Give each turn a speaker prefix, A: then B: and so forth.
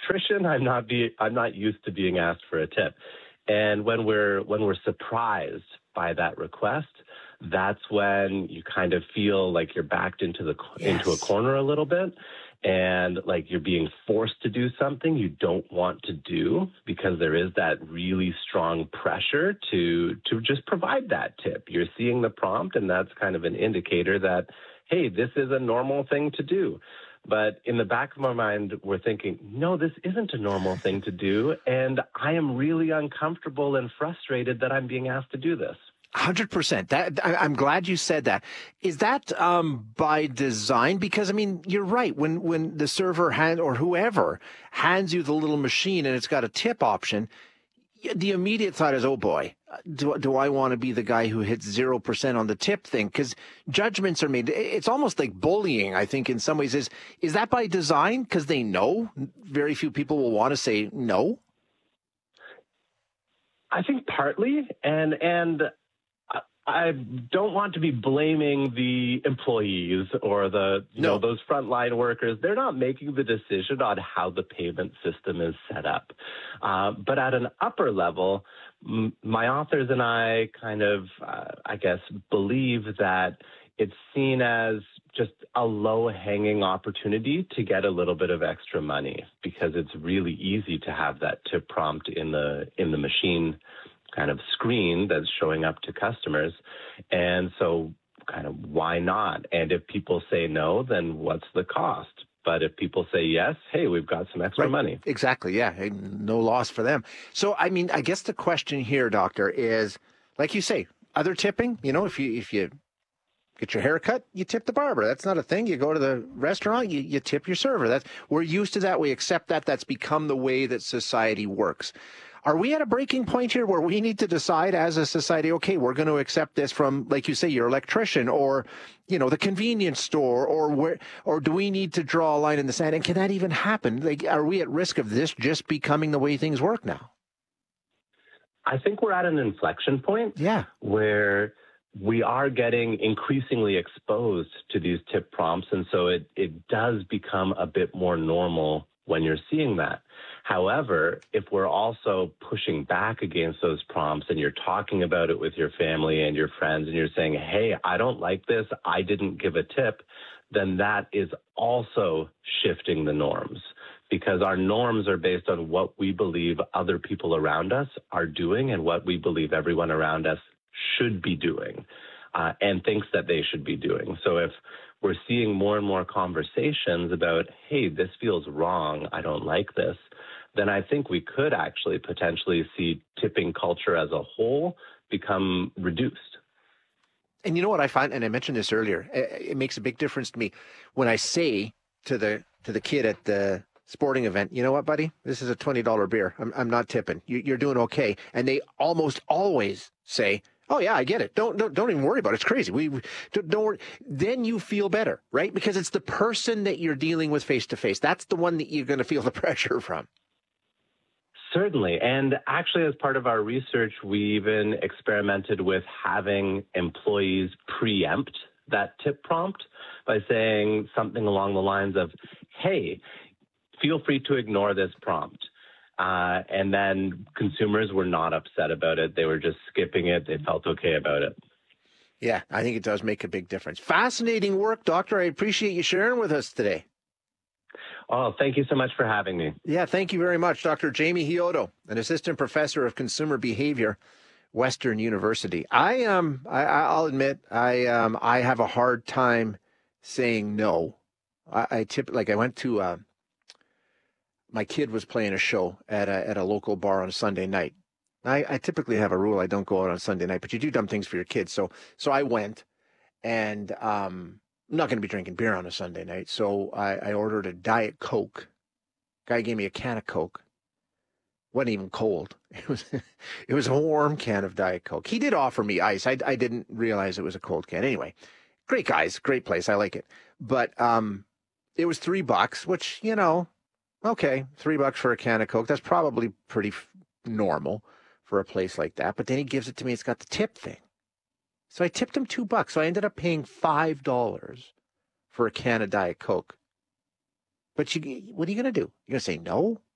A: electrician. I'm not used to being asked for a tip. And when we're surprised by that request, that's when you kind of feel like you're backed into into a corner a little bit, and like you're being forced to do something you don't want to do, because there is that really strong pressure to just provide that tip. You're seeing the prompt, and that's kind of an indicator that, hey, this is a normal thing to do. But in the back of my mind, we're thinking, no, this isn't a normal thing to do, and I am really uncomfortable and frustrated that I'm being asked to do this.
B: 100%. I'm glad you said that. Is that by design? Because, I mean, you're right. When the server or whoever hands you the little machine and it's got a tip option, the immediate thought is, oh boy, do I want to be the guy who hits 0% on the tip thing? Because judgments are made. It's almost like bullying, I think, in some ways. Is that by design? Because they know very few people will want to say no?
A: I think partly, and I don't want to be blaming the employees or those frontline workers. They're not making the decision on how the payment system is set up. But at an upper level, my authors and I kind of, believe that it's seen as just a low-hanging opportunity to get a little bit of extra money, because it's really easy to have that tip prompt in the machine kind of screen that's showing up to customers. And so kind of why not? And if people say no, then what's the cost? But if people say yes, hey, we've got some extra money.
B: Exactly. Yeah. Hey, no loss for them. So, I mean, I guess the question here, Doctor, is, like you say, other tipping, if you get your hair cut, you tip the barber. That's not a thing. You go to the restaurant, you tip your server. We're used to that. We accept that. That's become the way that society works. Are we at a breaking point here where we need to decide as a society, okay, we're going to accept this from, like you say, your electrician or, the convenience store, or do we need to draw a line in the sand? And can that even happen? Like, are we at risk of this just becoming the way things work now?
A: I think we're at an inflection point where we are getting increasingly exposed to these tip prompts. And so it does become a bit more normal when you're seeing that. However, if we're also pushing back against those prompts and you're talking about it with your family and your friends and you're saying, hey, I don't like this, I didn't give a tip, then that is also shifting the norms, because our norms are based on what we believe other people around us are doing and what we believe everyone around us should be doing and thinks that they should be doing. So if we're seeing more and more conversations about, hey, this feels wrong, I don't like this, then I think we could actually potentially see tipping culture as a whole become reduced.
B: And you know what I find, and I mentioned this earlier, it makes a big difference to me when I say to the kid at the sporting event, you know what, buddy, this is a $20 beer. I'm not tipping. You're doing okay. And they almost always say, oh yeah, I get it. Don't even worry about it. It's crazy. We don't worry. Then you feel better, right? Because it's the person that you're dealing with face to face. That's the one that you're going to feel the pressure from.
A: Certainly. And actually, as part of our research, we even experimented with having employees preempt that tip prompt by saying something along the lines of, hey, feel free to ignore this prompt. And then consumers were not upset about it. They were just skipping it. They felt okay about it.
B: Yeah, I think it does make a big difference. Fascinating work, Doctor. I appreciate you sharing with us today.
A: Oh, thank you so much for having me.
B: Yeah, thank you very much, Dr. Jamie Hiodo, an assistant professor of consumer behavior, Western University. I'll admit, I have a hard time saying no. I went to my kid was playing a show at a local bar on a Sunday night. I typically have a rule: I don't go out on Sunday night, but you do dumb things for your kids. So I went, and I'm not going to be drinking beer on a Sunday night. So I ordered a Diet Coke. Guy gave me a can of Coke. Wasn't even cold. It was a warm can of Diet Coke. He did offer me ice. I didn't realize it was a cold can. Anyway, great guys, great place. I like it. But it was $3, which, okay, $3 for a can of Coke. That's probably pretty normal for a place like that. But then he gives it to me. It's got the tip thing. So I tipped him $2. So I ended up paying $5 for a can of Diet Coke. But what are you going to do? You're going to say no?